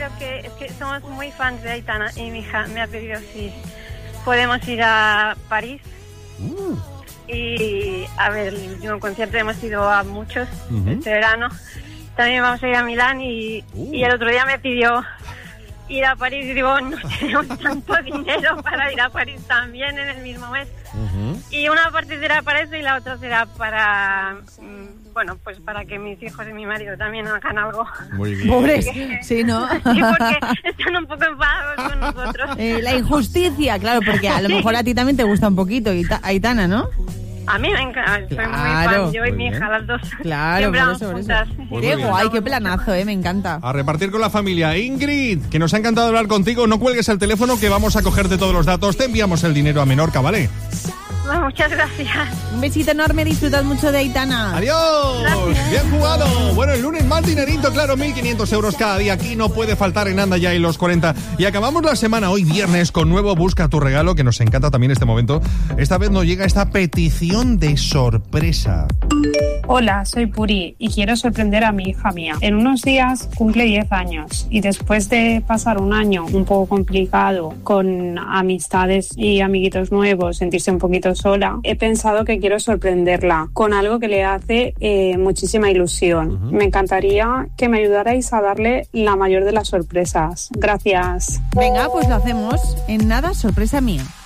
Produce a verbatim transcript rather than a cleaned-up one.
pedido que, es que somos muy fans de Aitana y mi hija me ha pedido si podemos ir a París. Uh. Y a ver, el último concierto hemos ido a muchos Uh-huh. este verano. También vamos a ir a Milán y, Uh. y el otro día me pidió ir a París y digo, no tenemos tanto dinero para ir a París también en el mismo mes. Uh-huh. Y una parte será para eso y la otra será para, mm, bueno, pues para que mis hijos y mi marido también hagan algo. Muy bien. Pobres, sí, ¿no? Sí, porque están un poco enfadados con nosotros. Eh, la injusticia, claro, porque a lo mejor a ti también te gusta un poquito, Aita- Aitana, ¿no? A mí me encanta, soy muy Claro. fan, yo y Muy mi bien. hija, las dos. Claro, Siempre por vamos eso, por eso. juntas. Pues Qué muy bien. guay, qué planazo, eh, me encanta. A repartir con la familia. Ingrid, que nos ha encantado hablar contigo. No cuelgues el teléfono, que vamos a cogerte todos los datos. Te enviamos el dinero a Menorca, ¿vale? Bueno, muchas gracias. Un besito enorme, disfrutad mucho de Aitana. ¡Adiós! Gracias. ¡Bien jugado! Bueno, el lunes más dinerito, claro, mil quinientos euros cada día. Aquí no puede faltar en Anda Ya y los cuarenta. Y acabamos la semana hoy viernes con nuevo Busca tu regalo, que nos encanta también este momento. Esta vez nos llega esta petición de sorpresa. Hola, soy Puri y quiero sorprender a mi hija mía. En unos días cumple diez años y después de pasar un año un poco complicado con amistades y amiguitos nuevos, sentirse un poquito sola, he pensado que quiero sorprenderla con algo que le hace eh, muchísima ilusión. Uh-huh. Me encantaría que me ayudarais a darle la mayor de las sorpresas. Gracias. Venga, pues lo hacemos. En nada, sorpresa mía.